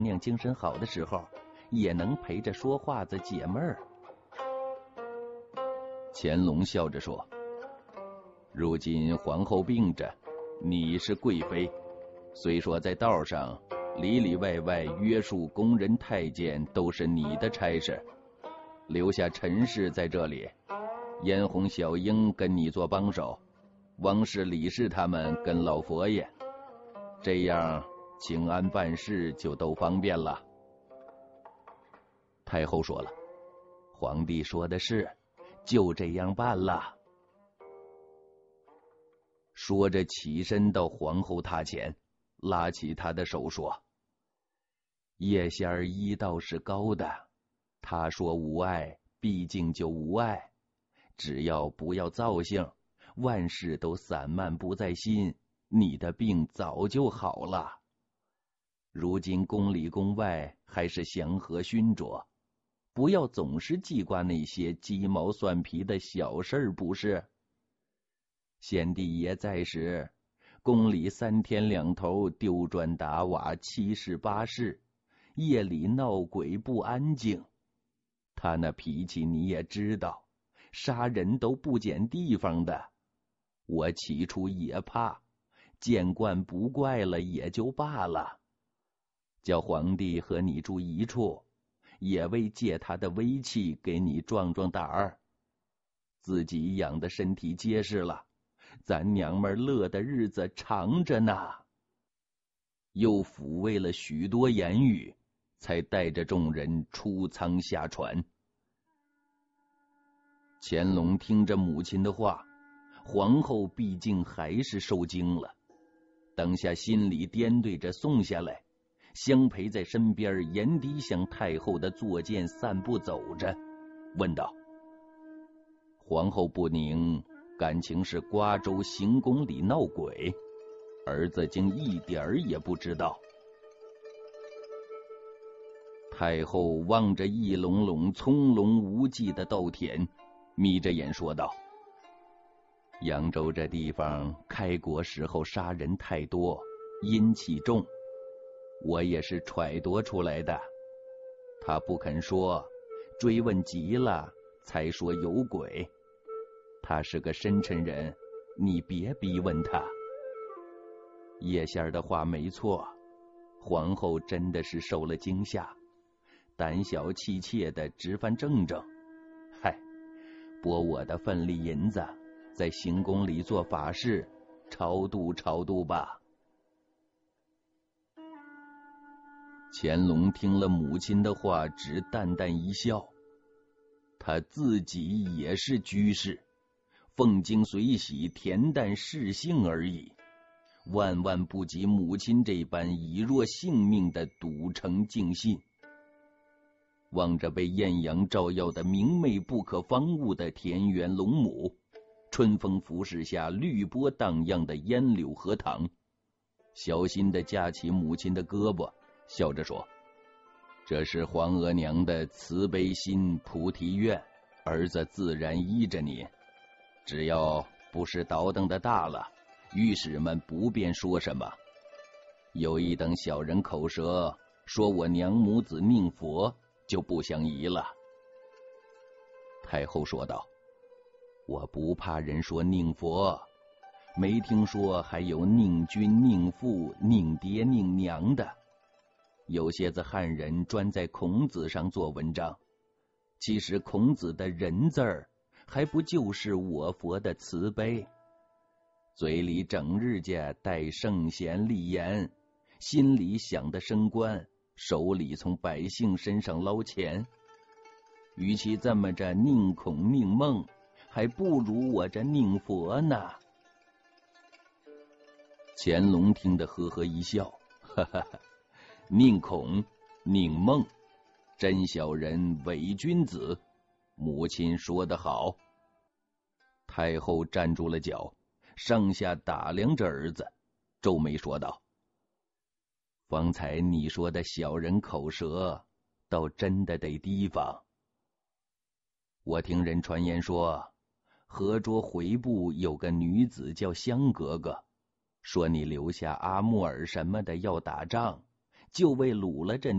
娘精神好的时候，也能陪着说话子解闷儿。乾隆笑着说：“如今皇后病着，你是贵妃，虽说在道上里里外外约束宫人太监都是你的差事，留下陈氏在这里，嫣红、小英跟你做帮手，王氏、李氏他们跟老佛爷，这样请安办事就都方便了。”太后说了：“皇帝说的是，就这样办了。”说着起身到皇后榻前，拉起她的手说：“叶仙儿医道是高的，他说无碍，毕竟就无碍，只要不要躁性，万事都散漫不在心，你的病早就好了。如今宫里宫外还是祥和熏灼，不要总是记挂那些鸡毛蒜皮的小事儿，不是？先帝爷在时，宫里3天2头丢砖打瓦，七事八事，夜里闹鬼不安静。他那脾气你也知道，杀人都不捡地方的。我起初也怕，见惯不怪了也就罢了。叫皇帝和你住一处，也为借他的威气给你壮壮胆儿。自己养的身体结实了，咱娘们乐的日子长着呢。”又抚慰了许多言语，才带着众人出舱下船。乾隆听着母亲的话，皇后毕竟还是受惊了，当下心里掂对着送下来，相陪在身边，眼底向太后的坐剑散步走着，问道：“皇后不宁，感情是瓜州行宫里闹鬼，儿子竟一点儿也不知道。”太后望着一垄垄葱茏无际的稻田，眯着眼说道：“扬州这地方开国时候杀人太多，阴气重，我也是揣度出来的。他不肯说，追问急了才说有鬼。他是个深沉人，你别逼问他。”叶仙儿的话没错，皇后真的是受了惊吓，胆小气怯的直犯怔怔。嗨，拨我的份力银子，在行宫里做法事，超度超度吧。乾隆听了母亲的话，只淡淡一笑。他自己也是居士，奉经随喜，恬淡适性而已，万万不及母亲这般以若性命的笃诚敬信。望着被艳阳照耀的明媚不可方物的田园龙母，春风拂拭下绿波荡漾的烟柳荷塘，小心地架起母亲的胳膊，笑着说：“这是皇额娘的慈悲心菩提愿，儿子自然依着你。只要不是倒腾的大了，御史们不便说什么。有一等小人口舌，说我娘母子宁佛，就不相宜了。”太后说道：“我不怕人说宁佛，没听说还有宁君、宁父、宁爹、宁娘的。有些子汉人专在孔子上做文章，其实孔子的人字儿，还不就是我佛的慈悲？嘴里整日家带圣贤立言，心里想的升官，手里从百姓身上捞钱。与其这么着宁孔宁孟，还不如我这宁佛呢。”乾隆听得呵呵一笑，哈哈哈，宁孔宁孟，真小人伪君子，母亲说得好。太后站住了脚，上下打量着儿子，皱眉说道：“方才你说的小人口舌，倒真的得提防。我听人传言说，河捉回部有个女子叫香格格，说你留下阿木尔什么的要打仗， 就为掳了这